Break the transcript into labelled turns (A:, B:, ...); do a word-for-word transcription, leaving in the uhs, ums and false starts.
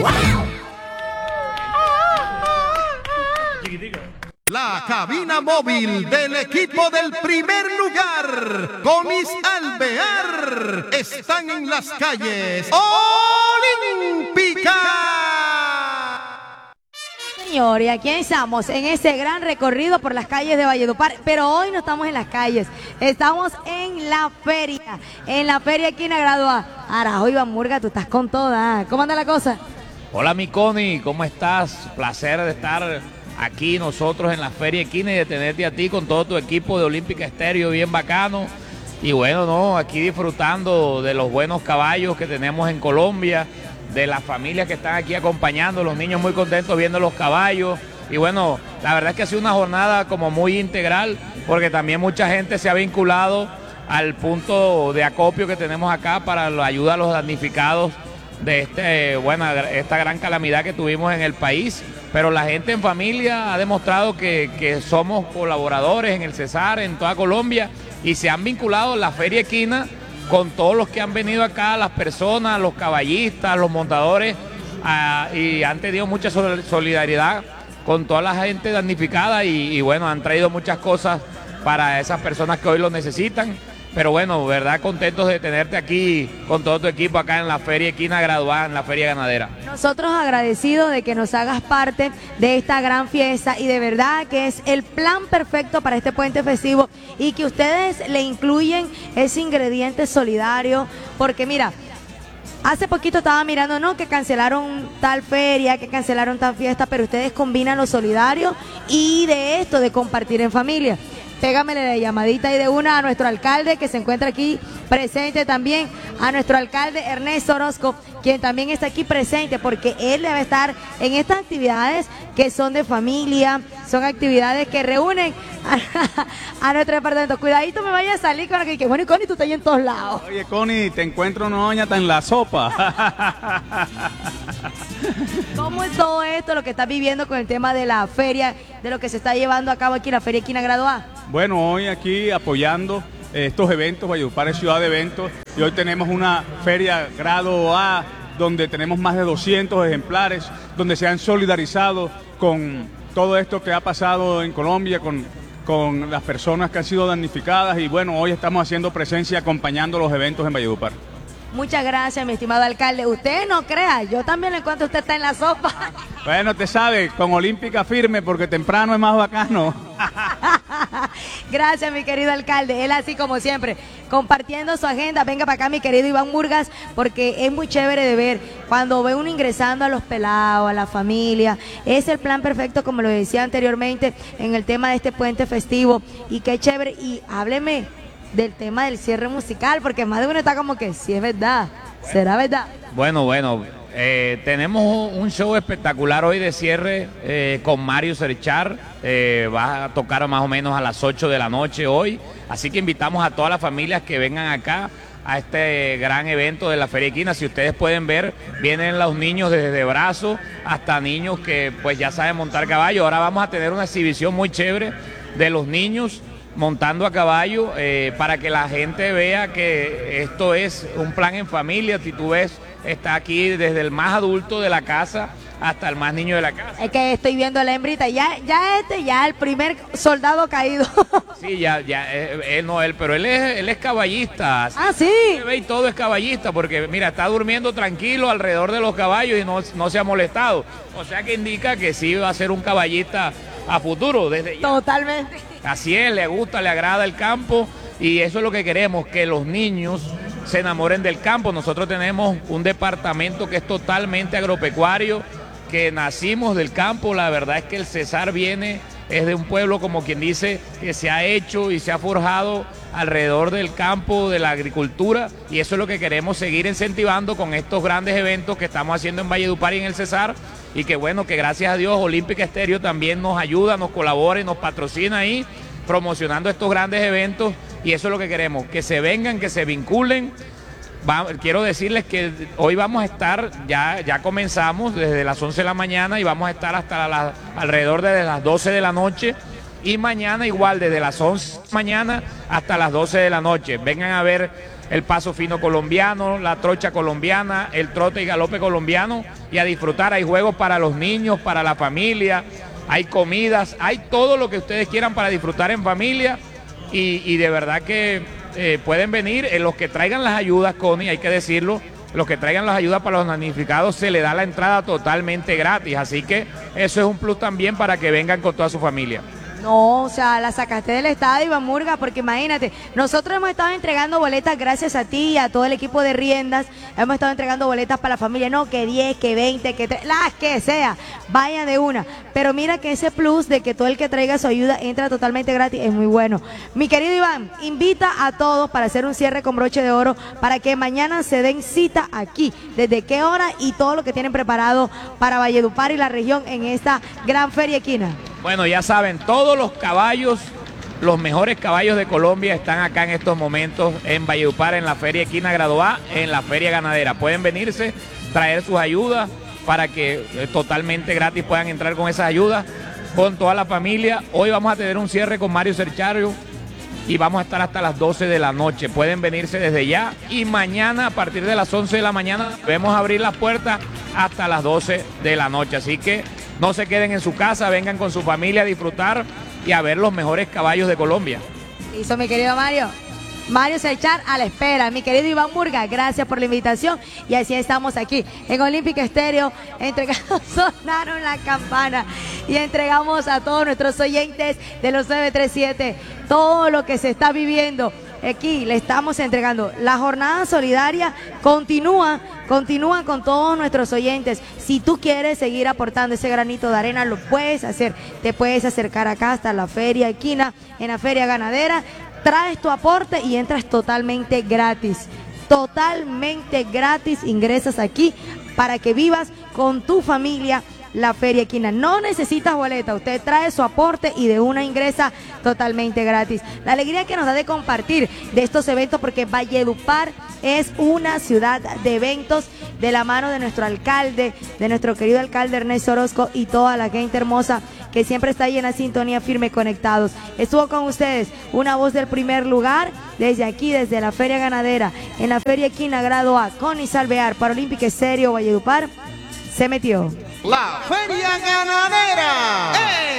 A: La cabina móvil del equipo del primer lugar, Comis Alvear, están en las calles Olímpica.
B: Señor, y aquí estamos en este gran recorrido por las calles de Valledupar, pero hoy no estamos en las calles, estamos en la feria, en la feria Esquina Gradua. Arajo, Iván Murga, tú estás con toda. ¿Cómo anda la cosa?
C: Hola, mi Connie, ¿cómo estás? Placer de estar aquí nosotros en la Feria Esquina y de tenerte a ti con todo tu equipo de Olímpica Estéreo, bien bacano. Y bueno, no, aquí disfrutando de los buenos caballos que tenemos en Colombia, de las familias que están aquí acompañando, los niños muy contentos viendo los caballos. Y bueno, la verdad es que ha sido una jornada como muy integral, porque también mucha gente se ha vinculado al punto de acopio que tenemos acá para la ayuda a los damnificados de este, bueno, esta gran calamidad que tuvimos en el país. Pero la gente en familia ha demostrado que, que somos colaboradores en el Cesar, en toda Colombia, y se han vinculado a la Feria Esquina con todos los que han venido acá, las personas, los caballistas, los montadores, a, y han tenido mucha solidaridad con toda la gente damnificada y, y bueno, han traído muchas cosas para esas personas que hoy lo necesitan. Pero bueno, verdad, contentos de tenerte aquí con todo tu equipo acá en la Feria Esquina Graduada, en la Feria Ganadera.
B: Nosotros agradecidos de que nos hagas parte de esta gran fiesta y de verdad que es el plan perfecto para este puente festivo y que ustedes le incluyen ese ingrediente solidario, porque mira, hace poquito estaba mirando, no, que cancelaron tal feria, que cancelaron tal fiesta, pero ustedes combinan lo solidario y de esto de compartir en familia. Pégamele la llamadita y de una a nuestro alcalde que se encuentra aquí presente también, a nuestro alcalde Ernesto Orozco, quien también está aquí presente porque él debe estar en estas actividades que son de familia, son actividades que reúnen a, a nuestro departamento. Cuidadito me vaya a salir con la que, que bueno, y Connie, tú estás ahí en todos lados.
D: Oye, Connie, te encuentro una doña tan en la sopa.
B: ¿Cómo es todo esto, lo que estás viviendo con el tema de la feria, de lo que se está llevando a cabo aquí en la Feria Esquina Graduada?
D: Bueno, hoy aquí apoyando eh, estos eventos, Valledupar es ciudad de eventos, y hoy tenemos una feria grado A, donde tenemos más de doscientos ejemplares, donde se han solidarizado con todo esto que ha pasado en Colombia, con, con las personas que han sido damnificadas, y bueno, hoy estamos haciendo presencia acompañando los eventos en Valledupar.
B: Muchas gracias, mi estimado alcalde. Usted no crea, yo también le encuentro, usted está en la sopa.
D: Bueno, te sabe, con Olímpica firme, porque temprano es más bacano.
B: Gracias, mi querido alcalde. Él así como siempre, compartiendo su agenda. Venga para acá, mi querido Iván Murgas, porque es muy chévere de ver cuando ve uno ingresando a los pelados, a la familia. Es el plan perfecto, como lo decía anteriormente, en el tema de este puente festivo. Y qué chévere. Y hábleme del tema del cierre musical, porque más de uno está como que, sí es verdad, ¿será verdad?
C: Bueno, bueno, eh, tenemos un show espectacular hoy de cierre eh, con Mario Serchar, eh, va a tocar más o menos a las ocho de la noche hoy, así que invitamos a todas las familias que vengan acá a este gran evento de la Feria Esquina. Si ustedes pueden ver, vienen los niños desde brazos hasta niños que pues ya saben montar caballo. Ahora vamos a tener una exhibición muy chévere de los niños montando a caballo, eh, para que la gente vea que esto es un plan en familia. Si tú ves, está aquí desde el más adulto de la casa hasta el más niño de la casa.
B: Es que estoy viendo a la hembrita, ya, ya este, ya el primer soldado caído.
C: Sí, ya, ya, eh, él no él, pero él es, él es caballista.
B: Ah, sí.
C: Y todo es caballista, porque mira, está durmiendo tranquilo alrededor de los caballos y no, no se ha molestado. O sea que indica que sí va a ser un caballista a futuro. Desde ya.
B: Totalmente.
C: Así es, le gusta, le agrada el campo y eso es lo que queremos, que los niños se enamoren del campo. Nosotros tenemos un departamento que es totalmente agropecuario, que nacimos del campo. La verdad es que el Cesar viene, es de un pueblo, como quien dice, que se ha hecho y se ha forjado alrededor del campo, de la agricultura, y eso es lo que queremos seguir incentivando con estos grandes eventos que estamos haciendo en Valledupar y en el Cesar, y que bueno, que gracias a Dios Olímpica Estéreo también nos ayuda, nos colabora y nos patrocina ahí, promocionando estos grandes eventos, y eso es lo que queremos, que se vengan, que se vinculen. Va, quiero decirles que hoy vamos a estar, ya, ya comenzamos desde las once de la mañana y vamos a estar hasta la, alrededor de las doce de la noche, y mañana igual desde las once de la mañana hasta las doce de la noche. Vengan a ver el paso fino colombiano, la trocha colombiana, el trote y galope colombiano, y a disfrutar. Hay juegos para los niños, para la familia, hay comidas, hay todo lo que ustedes quieran para disfrutar en familia, y, y de verdad que eh, pueden venir. Eh, los que traigan las ayudas, Connie, hay que decirlo, los que traigan las ayudas para los damnificados se le da la entrada totalmente gratis, así que eso es un plus también para que vengan con toda su familia.
B: No, o sea, la sacaste del estadio, Iván Murga, porque imagínate, nosotros hemos estado entregando boletas gracias a ti y a todo el equipo de Riendas, hemos estado entregando boletas para la familia, no, que diez, que veinte, que tres, las que sea, vayan de una, pero mira que ese plus de que todo el que traiga su ayuda entra totalmente gratis es muy bueno. Mi querido Iván, invita a todos para hacer un cierre con broche de oro, para que mañana se den cita aquí, desde qué hora y todo lo que tienen preparado para Valledupar y la región en esta gran feria equina.
C: Bueno, ya saben, todos los caballos, los mejores caballos de Colombia están acá en estos momentos en Valledupar, en la Feria Equina Grado A, en la Feria Ganadera. Pueden venirse, traer sus ayudas para que eh, totalmente gratis puedan entrar con esas ayudas, con toda la familia. Hoy vamos a tener un cierre con Mario Cerchario y vamos a estar hasta las doce de la noche. Pueden venirse desde ya, y mañana a partir de las once de la mañana debemos abrir las puertas hasta las doce de la noche. Así que no se queden en su casa, vengan con su familia a disfrutar y a ver los mejores caballos de Colombia.
B: Hizo mi querido Mario. Mario Cerchar a la espera. Mi querido Iván Murga, gracias por la invitación. Y así estamos aquí en Olímpica Estéreo, entregando, sonaron la campana y entregamos a todos nuestros oyentes de los nueve tres siete todo lo que se está viviendo. Aquí le estamos entregando. La jornada solidaria continúa, continúa con todos nuestros oyentes. Si tú quieres seguir aportando ese granito de arena, lo puedes hacer. Te puedes acercar acá hasta la Feria Equina, en la Feria Ganadera. Traes tu aporte y entras totalmente gratis. Totalmente gratis ingresas aquí para que vivas con tu familia la Feria Equina. No necesitas boleta, usted trae su aporte y de una ingresa totalmente gratis. La alegría que nos da de compartir de estos eventos, porque Valledupar es una ciudad de eventos, de la mano de nuestro alcalde, de nuestro querido alcalde Ernesto Orozco y toda la gente hermosa que siempre está ahí en la sintonía firme, conectados. Estuvo con ustedes una voz del primer lugar, desde aquí, desde la Feria Ganadera, en la Feria Equina Grado A, Connie Alvear, para Olímpica Estéreo Valledupar, se metió.
A: La Feria Ganadera. ¡Eh!